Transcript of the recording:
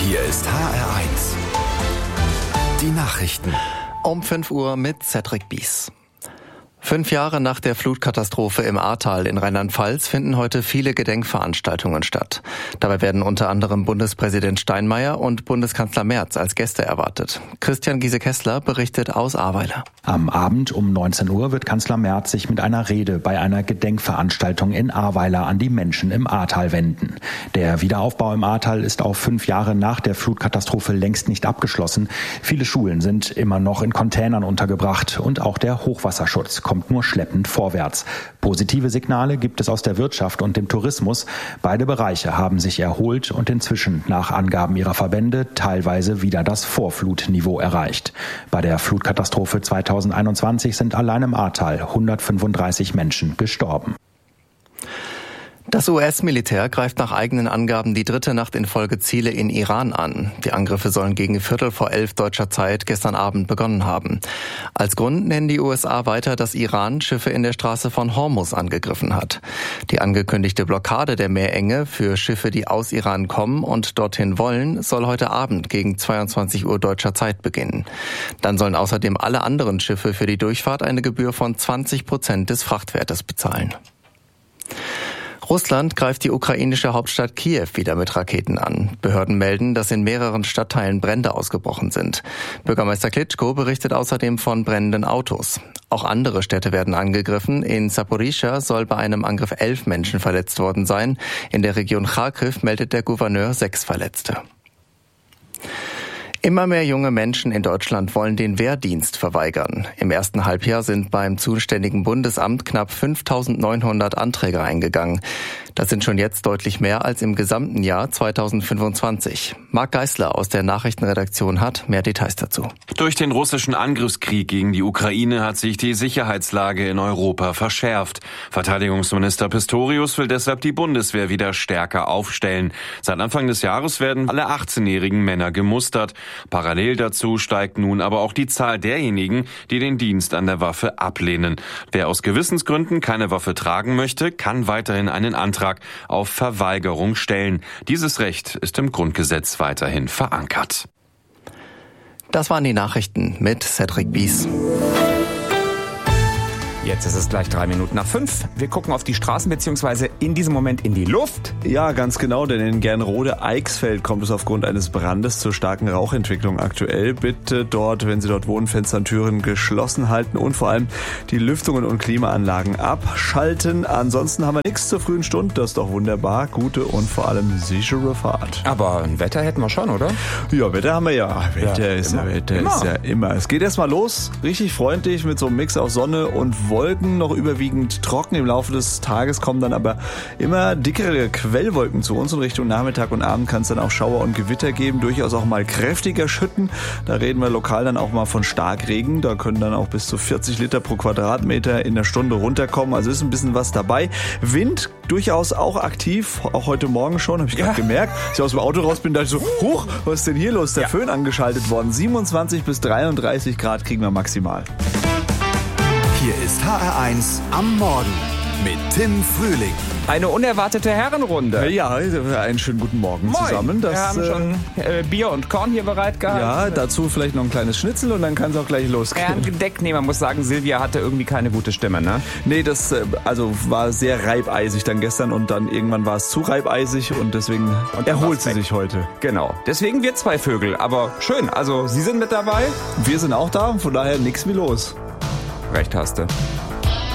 Hier ist HR1. Die Nachrichten. Um 5 Uhr mit Cedric Bies. 5 Jahre nach der Flutkatastrophe im Ahrtal in Rheinland-Pfalz finden heute viele Gedenkveranstaltungen statt. Dabei werden unter anderem Bundespräsident Steinmeier und Bundeskanzler Merz als Gäste erwartet. Christian Giese-Kessler berichtet aus Ahrweiler. Am Abend um 19 Uhr wird Kanzler Merz sich mit einer Rede bei einer Gedenkveranstaltung in Ahrweiler an die Menschen im Ahrtal wenden. Der Wiederaufbau im Ahrtal ist auch 5 Jahre nach der Flutkatastrophe längst nicht abgeschlossen. Viele Schulen sind immer noch in Containern untergebracht und auch der Hochwasserschutz kommt nur schleppend vorwärts. Positive Signale gibt es aus der Wirtschaft und dem Tourismus. Beide Bereiche haben sich erholt und inzwischen nach Angaben ihrer Verbände teilweise wieder das Vorflutniveau erreicht. Bei der Flutkatastrophe 2021 sind allein im Ahrtal 135 Menschen gestorben. Das US-Militär greift nach eigenen Angaben die 3. Nacht in Folge Ziele in Iran an. Die Angriffe sollen gegen 11:15 deutscher Zeit gestern Abend begonnen haben. Als Grund nennen die USA weiter, dass Iran Schiffe in der Straße von Hormuz angegriffen hat. Die angekündigte Blockade der Meerenge für Schiffe, die aus Iran kommen und dorthin wollen, soll heute Abend gegen 22 Uhr deutscher Zeit beginnen. Dann sollen außerdem alle anderen Schiffe für die Durchfahrt eine Gebühr von 20% des Frachtwertes bezahlen. Russland greift die ukrainische Hauptstadt Kiew wieder mit Raketen an. Behörden melden, dass in mehreren Stadtteilen Brände ausgebrochen sind. Bürgermeister Klitschko berichtet außerdem von brennenden Autos. Auch andere Städte werden angegriffen. In Saporischschja soll bei einem Angriff 11 Menschen verletzt worden sein. In der Region Charkiw meldet der Gouverneur 6 Verletzte. Immer mehr junge Menschen in Deutschland wollen den Wehrdienst verweigern. Im ersten Halbjahr sind beim zuständigen Bundesamt knapp 5.900 Anträge eingegangen. Das sind schon jetzt deutlich mehr als im gesamten Jahr 2025. Marc Geisler aus der Nachrichtenredaktion hat mehr Details dazu. Durch den russischen Angriffskrieg gegen die Ukraine hat sich die Sicherheitslage in Europa verschärft. Verteidigungsminister Pistorius will deshalb die Bundeswehr wieder stärker aufstellen. Seit Anfang des Jahres werden alle 18-jährigen Männer gemustert. Parallel dazu steigt nun aber auch die Zahl derjenigen, die den Dienst an der Waffe ablehnen. Wer aus Gewissensgründen keine Waffe tragen möchte, kann weiterhin einen Antrag auf Verweigerung stellen. Dieses Recht ist im Grundgesetz weiterhin verankert. Das waren die Nachrichten mit Cedric Bies. Jetzt ist es gleich 5:03. Wir gucken auf die Straßen beziehungsweise in diesem Moment in die Luft. Ja, ganz genau, denn in Gernrode-Eichsfeld kommt es aufgrund eines Brandes zur starken Rauchentwicklung aktuell. Bitte dort, wenn Sie dort wohnen, Fenster und Türen geschlossen halten und vor allem die Lüftungen und Klimaanlagen abschalten. Ansonsten haben wir nichts zur frühen Stunde, das ist doch wunderbar. Gute und vor allem sichere Fahrt. Aber ein Wetter hätten wir schon, oder? Ja, Wetter haben wir ja. Wetter ist ja immer. Es geht erstmal los, richtig freundlich mit so einem Mix aus Sonne und Wolken, noch überwiegend trocken. Im Laufe des Tages kommen dann aber immer dickere Quellwolken zu uns und Richtung Nachmittag und Abend kann es dann auch Schauer und Gewitter geben, durchaus auch mal kräftiger Schütten. Da reden wir lokal dann auch mal von Starkregen. Da können dann auch bis zu 40 Liter pro Quadratmeter in der Stunde runterkommen. Also ist ein bisschen was dabei. Wind durchaus auch aktiv, auch heute Morgen schon, habe ich gerade gemerkt. Als ich aus dem Auto raus bin, dachte ich so, huch, was ist denn hier los? Der Föhn angeschaltet worden. 27 bis 33 Grad kriegen wir maximal. Hier ist HR1 am Morgen mit Tim Frühling. Eine unerwartete Herrenrunde. Ja, einen schönen guten Morgen zusammen. Wir haben schon Bier und Korn hier bereit gehabt. Ja, dazu vielleicht noch ein kleines Schnitzel und dann kann es auch gleich losgehen. Herrengedeckt, nee, man muss sagen, Silvia hatte irgendwie keine gute Stimme, ne? Nee, das war sehr reibeisig dann gestern und dann irgendwann war es zu reibeisig und deswegen erholt sie sich heute. Genau, deswegen wir 2 Vögel, aber schön, also Sie sind mit dabei. Wir sind auch da und von daher nichts wie los. Recht hast du.